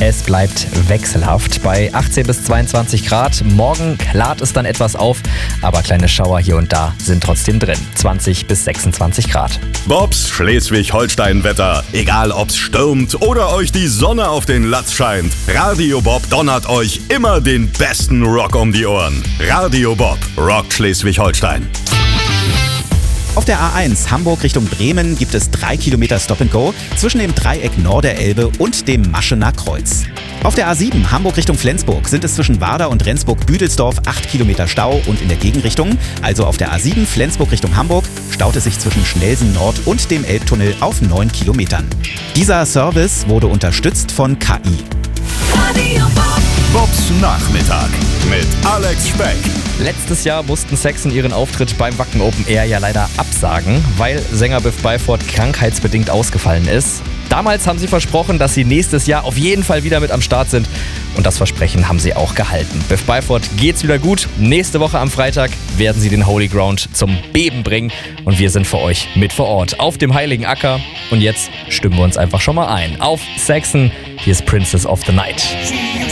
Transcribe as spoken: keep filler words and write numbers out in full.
Es bleibt wechselhaft bei achtzehn bis zweiundzwanzig Grad. Morgen klart es dann etwas auf, aber kleine Schauer hier und da sind trotzdem drin. zwanzig bis sechsundzwanzig Grad. Bobs Schleswig-Holstein-Wetter. Egal ob's stürmt oder euch die Sonne auf den Latz scheint. Radio Bob donnert euch immer den besten Rock um die Ohren. Radio Bob rockt Schleswig-Holstein. Auf der A eins Hamburg Richtung Bremen gibt es drei Kilometer Stop and Go zwischen dem Dreieck Norderelbe und dem Maschener Kreuz. Auf der A sieben Hamburg Richtung Flensburg sind es zwischen Warder und Rendsburg-Büdelsdorf acht Kilometer Stau und in der Gegenrichtung, also auf der A sieben Flensburg Richtung Hamburg, staut es sich zwischen Schnelsen Nord und dem Elbtunnel auf neun Kilometern. Dieser Service wurde unterstützt von K I. Bobs Nachmittag mit Alex Speck. Letztes Jahr mussten Saxon ihren Auftritt beim Wacken Open Air ja leider absagen, weil Sänger Biff Byford krankheitsbedingt ausgefallen ist. Damals haben sie versprochen, dass sie nächstes Jahr auf jeden Fall wieder mit am Start sind. Und das Versprechen haben sie auch gehalten. Biff Byford geht's wieder gut. Nächste Woche am Freitag werden sie den Holy Ground zum Beben bringen. Und wir sind für euch mit vor Ort auf dem Heiligen Acker. Und jetzt stimmen wir uns einfach schon mal ein. Auf Saxon, hier ist Princess of the Night.